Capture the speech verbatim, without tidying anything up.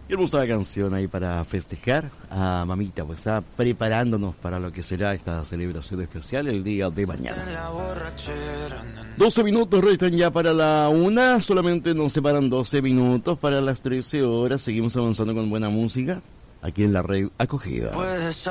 Hermosa canción ahí para festejar a mamita, pues está preparándonos para lo que será esta celebración especial el día de mañana. doce minutos restan ya para la una, solamente nos separan doce minutos para las trece horas. Seguimos avanzando con buena música aquí en la red acogida.